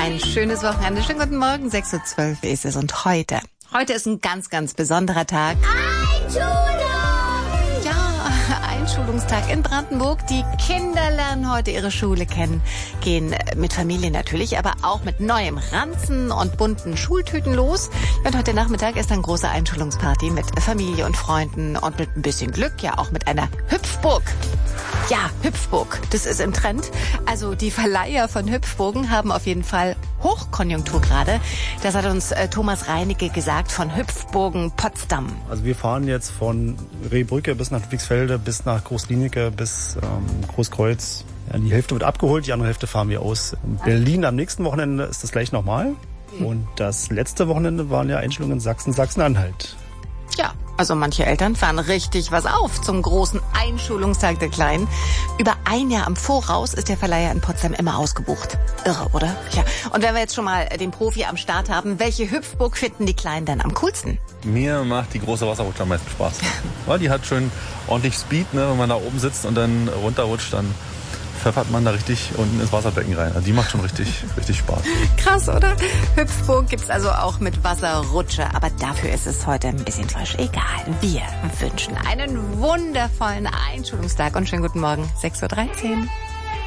Ein schönes Wochenende. Schönen guten Morgen. 6:12 Uhr ist es. Und heute ist ein ganz, ganz besonderer Tag. Einschulungstag in Brandenburg. Die Kinder lernen heute ihre Schule kennen, gehen mit Familie natürlich, aber auch mit neuem Ranzen und bunten Schultüten los. Und heute Nachmittag ist eine große Einschulungsparty mit Familie und Freunden und mit ein bisschen Glück, ja auch mit einer Hüpfburg. Ja, Hüpfburg, das ist im Trend. Also die Verleiher von Hüpfburgen haben auf jeden Fall Hochkonjunktur gerade. Das hat uns Thomas Reinecke gesagt von Hüpfburgen Potsdam. Also wir fahren jetzt von Rehbrücke bis nach Ludwigsfelde, bis nach Großlinicke, bis Großkreuz. Ja, die Hälfte wird abgeholt, die andere Hälfte fahren wir aus. In Berlin am nächsten Wochenende ist das gleich nochmal. Und das letzte Wochenende waren ja Einschulungen in Sachsen-Anhalt. Ja, also manche Eltern fahren richtig was auf zum großen Einschulungstag der Kleinen. Über ein Jahr im Voraus ist der Verleiher in Potsdam immer ausgebucht. Irre, oder? Ja. Und wenn wir jetzt schon mal den Profi am Start haben, welche Hüpfburg finden die Kleinen dann am coolsten? Mir macht die große Wasserrutsche am meisten Spaß. Weil die hat schön ordentlich Speed, ne? Wenn man da oben sitzt und dann runterrutscht, dann pfeffert man da richtig unten ins Wasserbecken rein. Also die macht schon richtig Spaß. Krass, oder? Hüpfburg gibt's also auch mit Wasserrutsche. Aber dafür ist es heute ein bisschen frisch. Egal. Wir wünschen einen wundervollen Einschulungstag und schönen guten Morgen. 6:13 Uhr.